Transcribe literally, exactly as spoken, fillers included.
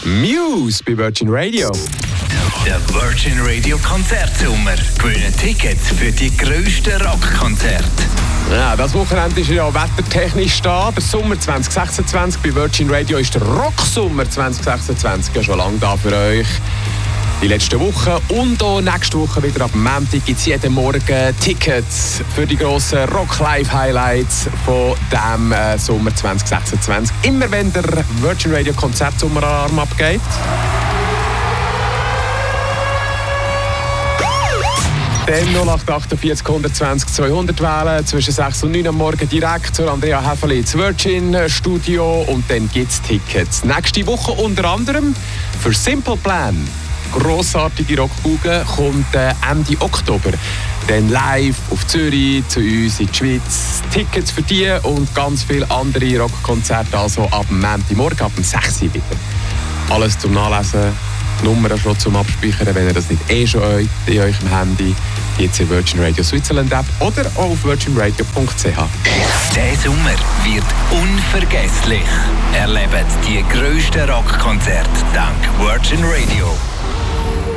Muse bei Virgin Radio. Der Virgin Radio Konzertsommer. Gewinnen Tickets für die grössten Rockkonzerte. Ja, das Wochenende ist ja wettertechnisch da. Der Sommer zwanzig sechsundzwanzig bei Virgin Radio ist der Rocksommer zwanzig sechsundzwanzig ja schon lange da für euch. Die letzten Wochen und auch nächste Woche wieder ab Montag gibt es jeden Morgen Tickets für die grossen Rock-Live-Highlights von diesem äh, Sommer zwanzig sechsundzwanzig. Immer wenn der Virgin Radio Konzertsommer-Alarm abgeht. Dann null acht achtundvierzig hundertzwanzig zweihundert wählen, zwischen sechs und neun am Morgen direkt zur Andrea Häfeli ins Virgin Studio und dann gibt es Tickets. Nächste Woche unter anderem für Simple Plan. Grossartige Rockbugge kommt äh, Ende Oktober. Dann live auf Zürich zu uns in die Schweiz. Tickets für die und ganz viele andere Rockkonzerte also ab dem Montagmorgen, ab dem sechs Uhr wieder. Alles zum Nachlesen, Nummern schon zum Abspeichern, wenn ihr das nicht eh schon in eurem Handy. Jetzt in Virgin Radio Switzerland App oder auf virgin radio punkt c h. Der Sommer wird unvergesslich. Erlebt die grössten Rockkonzerte dank Virgin Radio.